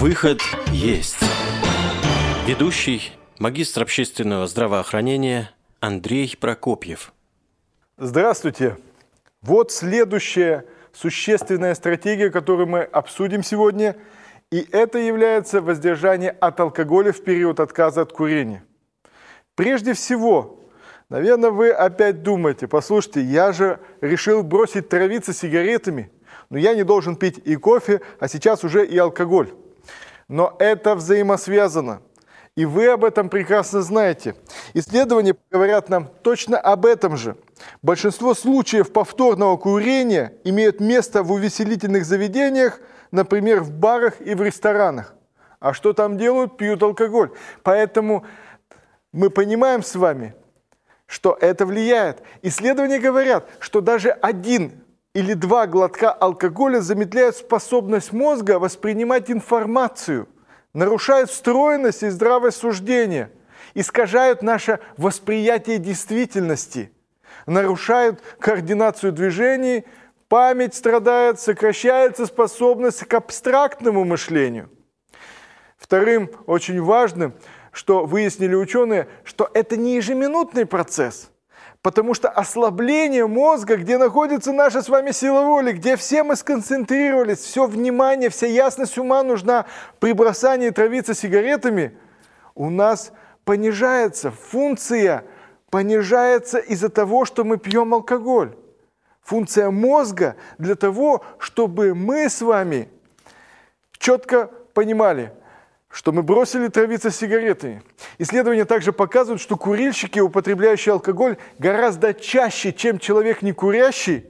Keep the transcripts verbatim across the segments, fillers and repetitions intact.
Выход есть. Ведущий, магистр общественного здравоохранения Андрей Прокопьев. Здравствуйте. Вот следующая существенная стратегия, которую мы обсудим сегодня, и это является воздержание от алкоголя в период отказа от курения. Прежде всего, наверное, вы опять думаете: послушайте, я же решил бросить травиться сигаретами, но я не должен пить и кофе, а сейчас уже и алкоголь. Но это взаимосвязано, и вы об этом прекрасно знаете. Исследования говорят нам точно об этом же. Большинство случаев повторного курения имеют место в увеселительных заведениях, например, в барах и в ресторанах. А что там делают? Пьют алкоголь. Поэтому мы понимаем с вами, что это влияет. Исследования говорят, что даже один или два глотка алкоголя замедляют способность мозга воспринимать информацию, нарушают встроенность и здравое суждение, искажают наше восприятие действительности, нарушают координацию движений, память страдает, сокращается способность к абстрактному мышлению. Вторым очень важным, что выяснили ученые, что это не ежеминутный процесс. Потому что ослабление мозга, где находится наша с вами сила воли, где все мы сконцентрировались, все внимание, вся ясность ума нужна при бросании травиться сигаретами, у нас понижается, функция понижается из-за того, что мы пьем алкоголь. Функция мозга для того, чтобы мы с вами четко понимали, что мы бросили травиться сигаретами. Исследования также показывают, что курильщики, употребляющие алкоголь, гораздо чаще, чем человек не курящий,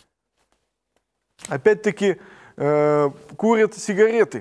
опять-таки э, курят сигареты.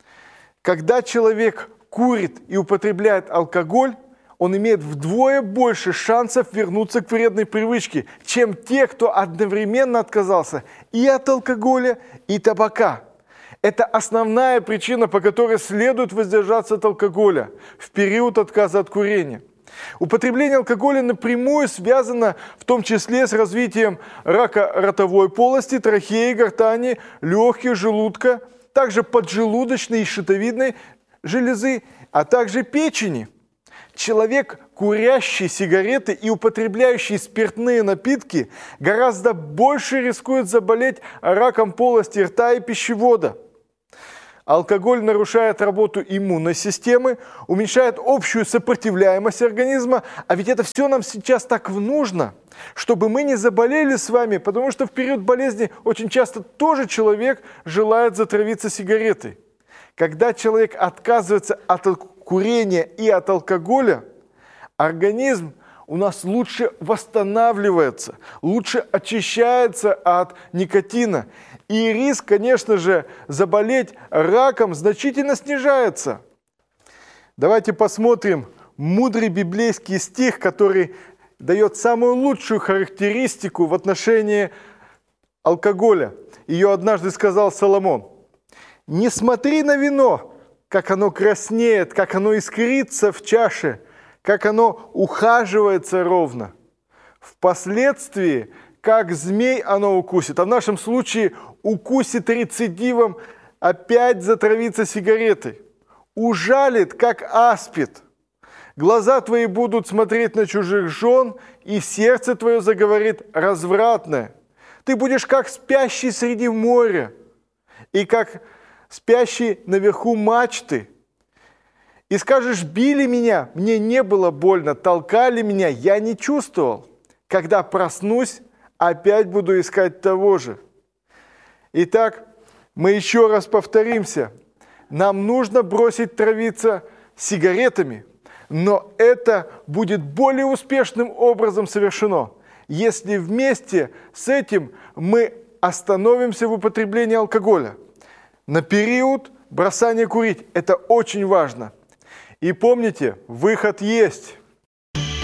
Когда человек курит и употребляет алкоголь, он имеет вдвое больше шансов вернуться к вредной привычке, чем те, кто одновременно отказался и от алкоголя, и табака. Это основная причина, по которой следует воздержаться от алкоголя в период отказа от курения. Употребление алкоголя напрямую связано в том числе с развитием рака ротовой полости, трахеи, гортани, легких, желудка, также поджелудочной и щитовидной железы, а также печени. Человек, курящий сигареты и употребляющий спиртные напитки, гораздо больше рискует заболеть раком полости рта и пищевода. Алкоголь нарушает работу иммунной системы, уменьшает общую сопротивляемость организма, а ведь это все нам сейчас так нужно, чтобы мы не заболели с вами, потому что в период болезни очень часто тоже человек желает затравиться сигаретой. Когда человек отказывается от курения и от алкоголя, организм у нас лучше восстанавливается, лучше очищается от никотина. И риск, конечно же, заболеть раком значительно снижается. Давайте посмотрим мудрый библейский стих, который дает самую лучшую характеристику в отношении алкоголя. Ее однажды сказал Соломон: «Не смотри на вино, как оно краснеет, как оно искрится в чаше, как оно ухаживается ровно. Впоследствии, как змей оно укусит». А в нашем случае укусит рецидивом, опять затравиться сигаретой. Ужалит, как аспид. Глаза твои будут смотреть на чужих жен, и сердце твое заговорит развратное. Ты будешь как спящий среди моря, и как спящий наверху мачты. И скажешь: били меня, мне не было больно, толкали меня, я не чувствовал. Когда проснусь, опять буду искать того же. Итак, мы еще раз повторимся. Нам нужно бросить травиться сигаретами, но это будет более успешным образом совершено, если вместе с этим мы остановимся в употреблении алкоголя на период бросания курить. Это очень важно. И помните, выход есть.